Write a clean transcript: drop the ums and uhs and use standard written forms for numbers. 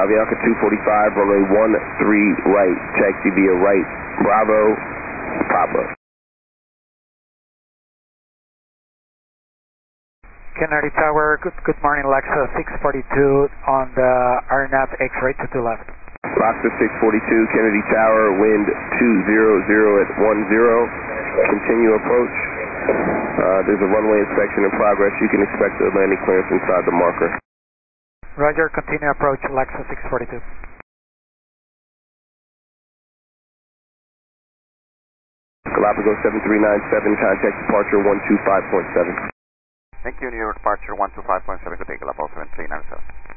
Avianca 245, runway 13 right, taxi via right, Bravo, Papa. Kennedy Tower, good morning, Lexus 642 on the RNAV X-ray to the left. Lexus 642, Kennedy Tower, wind 200 at 10, continue approach. There's a runway inspection in progress. You can expect a landing clearance inside the marker. Roger, continue approach, Lexus 642. Galapagos 7397, contact departure 125.7. Thank you, New York departure 125.7, good day, Galapagos 7397.